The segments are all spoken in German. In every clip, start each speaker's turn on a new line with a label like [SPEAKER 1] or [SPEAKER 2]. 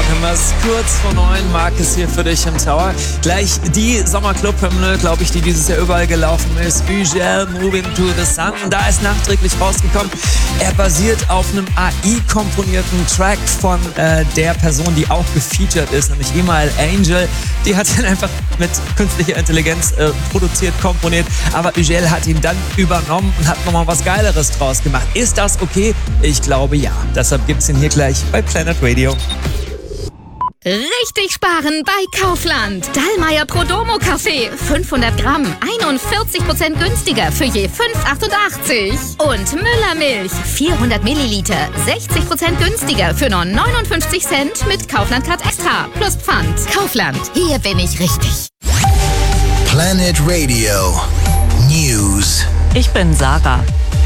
[SPEAKER 1] Was kurz vor 9, Marcus hier für dich im Tower. Gleich die Sommerclub-Hymne, glaube ich, die dieses Jahr überall gelaufen ist. Ugel, Moving to the Sun. Da ist nachträglich rausgekommen. Er basiert auf einem AI-komponierten Track von der Person, die auch gefeatured ist, nämlich Email Angel. Die hat ihn einfach mit künstlicher Intelligenz produziert, komponiert. Aber Ugel hat ihn dann übernommen und hat nochmal was Geileres draus gemacht. Ist das okay? Ich glaube ja. Deshalb gibt's ihn hier gleich bei Planet Radio.
[SPEAKER 2] Richtig sparen bei Kaufland. Dallmayr Prodomo Kaffee. 500 Gramm. 41% günstiger für je 5,88. Und Müller Milch. 400 Milliliter. 60% günstiger für nur 59 Cent mit Kaufland Card Extra. Plus Pfand. Kaufland. Hier bin ich richtig.
[SPEAKER 3] Planet Radio News.
[SPEAKER 4] Ich bin Sarah.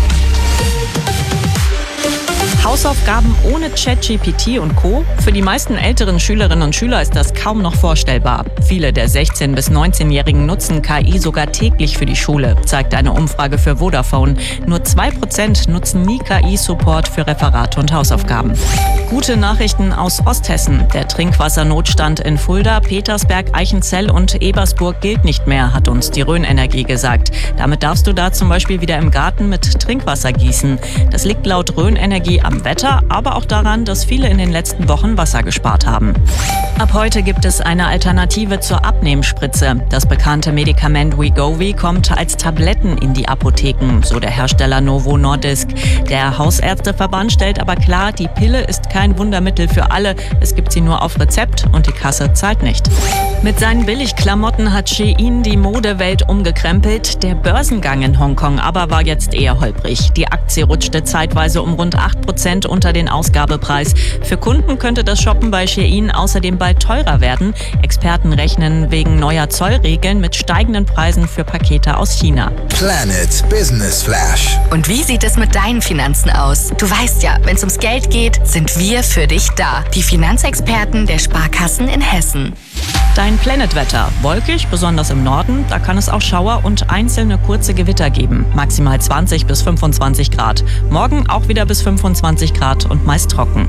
[SPEAKER 4] Hausaufgaben ohne ChatGPT und Co. Für die meisten älteren Schülerinnen und Schüler ist das kaum noch vorstellbar. Viele der 16- bis 19-Jährigen nutzen KI sogar täglich für die Schule, zeigt eine Umfrage für Vodafone. Nur 2% nutzen nie KI-Support für Referate und Hausaufgaben. Gute Nachrichten aus Osthessen. Der Trinkwassernotstand in Fulda, Petersberg, Eichenzell und Ebersburg gilt nicht mehr, hat uns die Rhön Energie gesagt. Damit darfst du da zum Beispiel wieder im Garten mit Trinkwasser gießen. Das liegt laut Rhön Energie am Wetter, aber auch daran, dass viele in den letzten Wochen Wasser gespart haben. Ab heute gibt es eine Alternative zur Abnehmspritze. Das bekannte Medikament Wegovy kommt als Tabletten in die Apotheken, so der Hersteller Novo Nordisk. Der Hausärzteverband stellt aber klar, die Pille ist kein Wundermittel für alle. Es gibt sie nur auf Rezept und die Kasse zahlt nicht. Mit seinen Billigklamotten hat Shein die Modewelt umgekrempelt. Der Börsengang in Hongkong aber war jetzt eher holprig. Die Aktie rutschte zeitweise um rund 8% unter den Ausgabepreis. Für Kunden könnte das Shoppen bei Shein außerdem bald teurer werden. Experten rechnen wegen neuer Zollregeln mit steigenden Preisen für Pakete aus China.
[SPEAKER 3] Planet Business Flash.
[SPEAKER 2] Und wie sieht es mit deinen Finanzen aus? Du weißt ja, wenn es ums Geld geht, sind wir für dich da. Die Finanzexperten der Sparkassen in Hessen.
[SPEAKER 4] Dein Planetwetter. Wolkig, besonders im Norden. Da kann es auch Schauer und einzelne kurze Gewitter geben. Maximal 20 bis 25 Grad. Morgen auch wieder bis 25 Grad und meist trocken.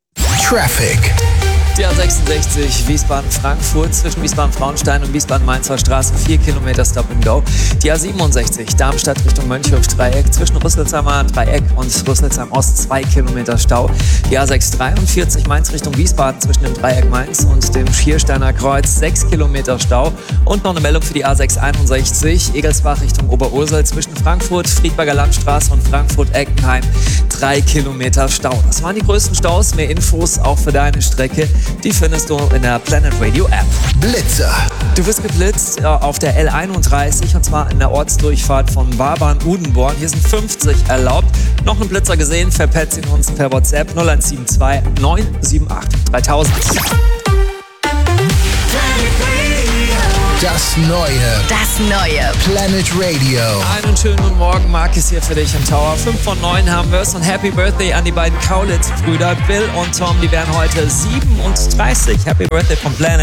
[SPEAKER 3] Traffic.
[SPEAKER 1] Die A66 Wiesbaden-Frankfurt zwischen Wiesbaden-Frauenstein und Wiesbaden-Mainzer Straße 4 Kilometer Stop and Go. Die A67 Darmstadt Richtung Mönchhof-Dreieck zwischen Rüsselsheimer Dreieck und Rüsselsheim Ost 2 Kilometer Stau. Die A643 Mainz Richtung Wiesbaden zwischen dem Dreieck Mainz und dem Schiersteiner Kreuz 6 Kilometer Stau. Und noch eine Meldung für die A661 Egelsbach Richtung Oberursel zwischen Frankfurt, Friedberger Landstraße und Frankfurt-Eckenheim 3 Kilometer Stau. Das waren die größten Staus. Mehr Infos auch für deine Strecke. Die findest du in der Planet Radio App.
[SPEAKER 3] Blitzer.
[SPEAKER 1] Du wirst geblitzt auf der L31 und zwar in der Ortsdurchfahrt von Wabern-Udenborn. Hier sind 50 erlaubt. Noch einen Blitzer gesehen? Verpetzt ihn uns per WhatsApp 0172 978 3000.
[SPEAKER 3] Das neue Planet Radio.
[SPEAKER 1] Einen schönen guten Morgen, Marcus hier für dich im Tower. 5 von 9 haben wir es und Happy Birthday an die beiden Kaulitz-Brüder Bill und Tom. Die werden heute 37. Happy Birthday vom Planet.